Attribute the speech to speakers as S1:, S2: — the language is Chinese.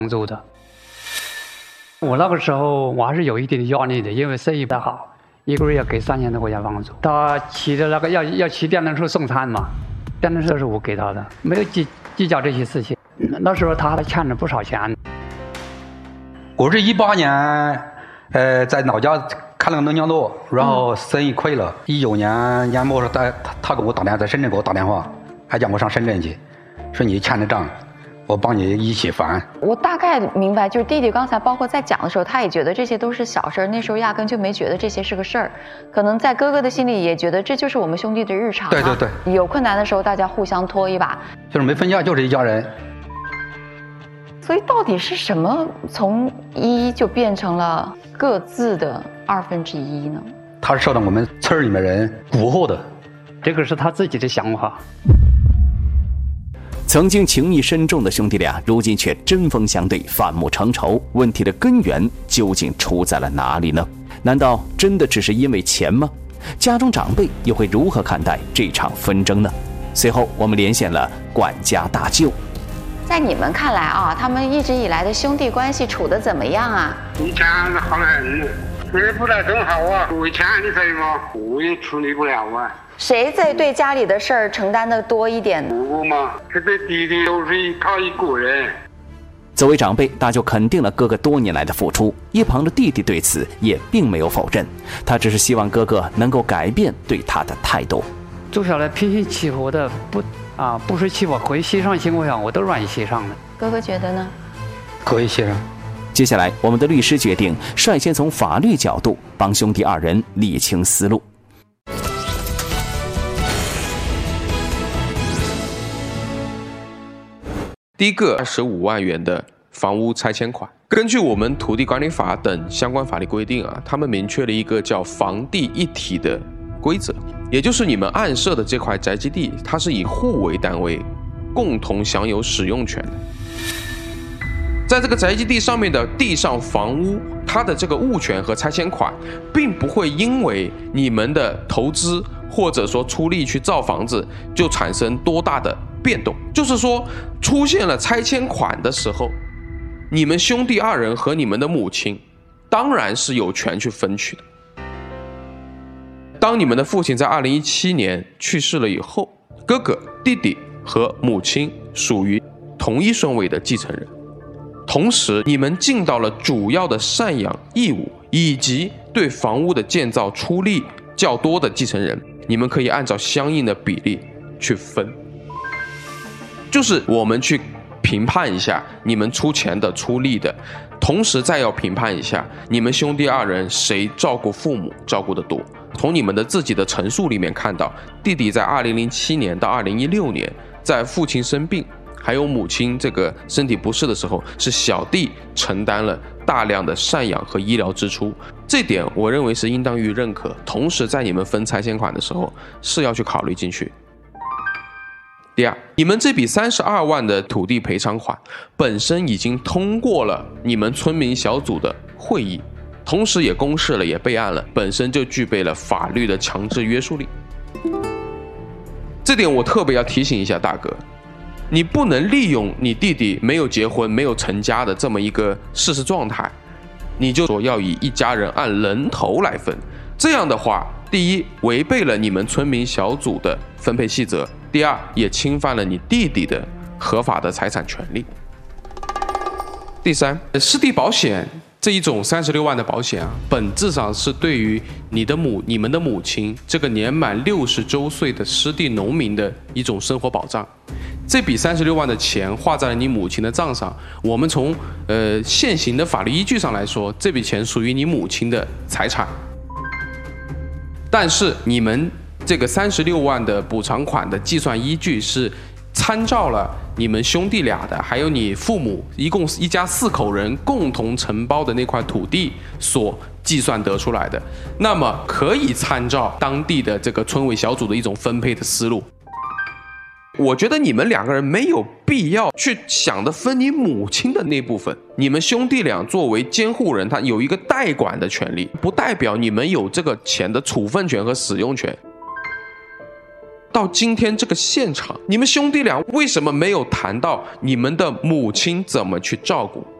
S1: 租的。我那个时候我还是有一定的压力的，因为生意不太好，一个月要给3000多块钱房租。他骑的那个要骑电动车送餐嘛，电动车是我给他的，没有计较这些事情。那时候他还欠了不少钱。
S2: 我是18年，在老家开了个农家乐，然后生意亏了。19年年末他给我打电话，在深圳给我打电话，还叫我上深圳去，说你欠的账，我帮你一起还。
S3: 我大概明白，就是弟弟刚才包括在讲的时候，他也觉得这些都是小事儿，那时候压根就没觉得这些是个事儿，可能在哥哥的心里也觉得这就是我们兄弟的日常。
S2: 对对对，
S3: 有困难的时候大家互相拖一把，
S2: 就是没分家，就是一家人。
S3: 所以到底是什么从1就变成了各自的1/2呢？
S2: 他是受到我们村里面人蛊惑的，
S1: 这个是他自己的想法。
S4: 曾经情谊深重的兄弟俩，如今却针锋相对，反目成仇。问题的根源究竟出在了哪里呢？难道真的只是因为钱吗？家中长辈又会如何看待这场纷争呢？随后我们连线了管家大舅。
S3: 在你们看来啊，他们一直以来的兄弟关系处得怎么样啊？
S5: 以前是好得很，现在不来更好啊。为钱的事嘛，我也处理不了啊。
S3: 谁在对家里的事儿承担的多一点？
S5: 我嘛，这对弟弟都是依靠一个人。
S4: 作为长辈，大舅肯定了哥哥多年来的付出，一旁的弟弟对此也并没有否认，他只是希望哥哥能够改变对他的态度。
S1: 住下来平心气和的，不说气我可以协商情况下，我都愿意协商的。
S3: 哥哥觉得呢？
S2: 可以协商。
S4: 接下来，我们的律师决定率先从法律角度帮兄弟2人理清思路。
S6: 第一个25万元的房屋拆迁款，根据我们土地管理法等相关法律规定啊，他们明确了一个叫房地一体的规则，也就是你们案涉的这块宅基地，它是以户为单位，共同享有使用权的。在这个宅基地上面的地上房屋，它的这个物权和拆迁款，并不会因为你们的投资或者说出力去造房子，就产生多大的变动。就是说，出现了拆迁款的时候，你们兄弟2人和你们的母亲，当然是有权去分取的。当你们的父亲在2017年去世了以后，哥哥、弟弟和母亲属于同一顺位的继承人，同时你们尽到了主要的赡养义务，以及对房屋的建造出力较多的继承人，你们可以按照相应的比例去分。就是我们去评判一下你们出钱的出力的，同时再要评判一下你们兄弟2人谁照顾父母照顾得多。从你们的自己的陈述里面看到，弟弟在2007年到2016年，在父亲生病还有母亲这个身体不适的时候，是小弟承担了大量的赡养和医疗支出，这点我认为是应当予认可。同时在你们分拆迁款的时候是要去考虑进去。第二，你们这笔32万的土地赔偿款本身已经通过了你们村民小组的会议，同时也公示了，也备案了，本身就具备了法律的强制约束力。这点我特别要提醒一下大哥，你不能利用你弟弟没有结婚没有成家的这么一个事实状态，你就说要以一家人按人头来分。这样的话，第一，违背了你们村民小组的分配细则，第二，也侵犯了你弟弟的合法的财产权利。第三，湿地保险这一种36万的保险啊，本质上是对于你们的母亲这个年满60周岁的湿地农民的一种生活保障。这笔36万的钱划在了你母亲的账上，我们从现行的法律依据上来说，这笔钱属于你母亲的财产。但是你们这个36万的补偿款的计算依据是参照了你们兄弟俩的，还有你父母一共一家4口人共同承包的那块土地所计算得出来的，那么可以参照当地的这个村委小组的一种分配的思路。我觉得你们2个人没有必要去想着分你母亲的那部分，你们兄弟俩作为监护人，他有一个代管的权利，不代表你们有这个钱的处分权和使用权。 到今天这个现场，你们兄弟俩为什么没有谈到你们的母亲怎么去照顾？